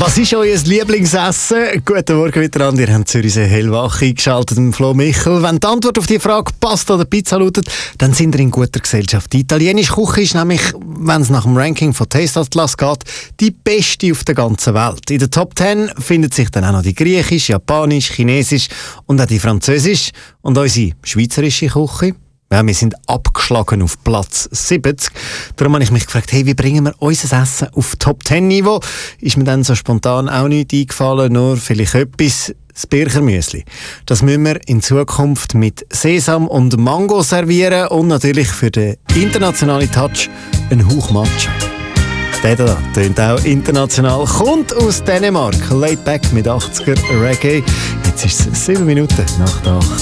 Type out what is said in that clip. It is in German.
Was ist euer Lieblingsessen? Guten Morgen miteinander, ihr habt Zürichsee hellwach eingeschaltet im Flo Michel. Wenn die Antwort auf die Frage Pasta oder Pizza lautet, dann sind ihr in guter Gesellschaft. Die italienische Küche ist nämlich, wenn es nach dem Ranking von Taste Atlas geht, die beste auf der ganzen Welt. In der Top 10 findet sich dann auch noch die griechisch, japanisch, chinesisch und auch die französisch. Und unsere schweizerische Küche? Ja, wir sind abgeschlagen auf Platz 70. Darum habe ich mich gefragt, hey, wie bringen wir unser Essen auf Top-10-Niveau? Ist mir dann so spontan auch nichts eingefallen, nur vielleicht etwas, das Birchermüsli. Das müssen wir in Zukunft mit Sesam und Mango servieren und natürlich für den internationalen Touch ein Hauch Matcha. Der da tönt auch international, kommt aus Dänemark. Laid back mit 80er Reggae. Jetzt ist es 7 Minuten nach der 8.